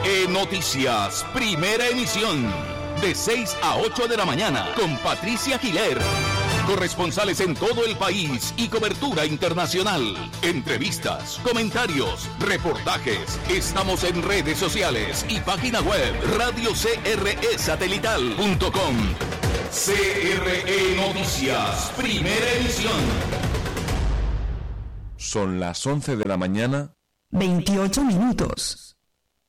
CRE Noticias, primera emisión, de 6 a 8 de la mañana, con Patricia Giler. Corresponsales en todo el país y cobertura internacional. Entrevistas, comentarios, reportajes. Estamos en redes sociales y página web radiocresatelital.com. CRE Noticias, primera emisión. Son las 11 de la mañana. 28 minutos.